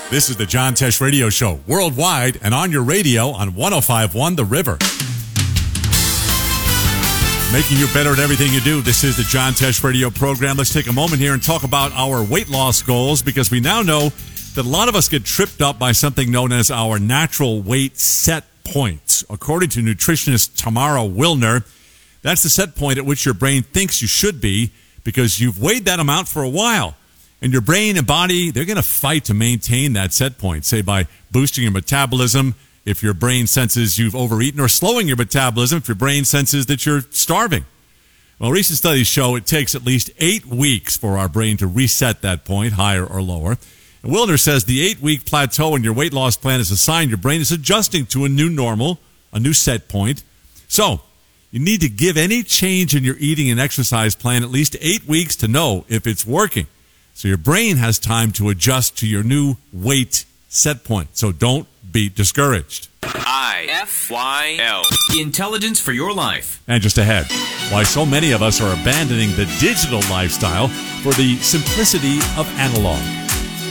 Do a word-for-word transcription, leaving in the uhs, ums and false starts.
This is the John Tesh Radio Show, worldwide and on your radio on one oh five point one The River. Making you better at everything you do. This is the John Tesh Radio program. Let's take a moment here and talk about our weight loss goals, because we now know that a lot of us get tripped up by something known as our natural weight set point. According to nutritionist Tamara Wilner, that's the set point at which your brain thinks you should be, because you've weighed that amount for a while. And your brain and body, they're going to fight to maintain that set point, say by boosting your metabolism if your brain senses you've overeaten, or slowing your metabolism if your brain senses that you're starving. Well, recent studies show it takes at least eight weeks for our brain to reset that point, higher or lower. And Wilner says the eight-week plateau in your weight loss plan is a sign your brain is adjusting to a new normal, a new set point. So you need to give any change in your eating and exercise plan at least eight weeks to know if it's working. So your brain has time to adjust to your new weight set point. So don't be discouraged. I F Y L. Intelligence for your life. And just ahead, why so many of us are abandoning the digital lifestyle for the simplicity of analog.